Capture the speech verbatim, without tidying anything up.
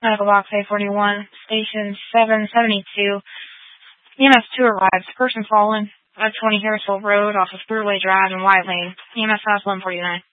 Medical box A forty-one, station seven seventy-two. E M S two arrives. Person fallen at twenty Harrisville Road off of Spurway Drive in White Lane. E M S house one forty-nine.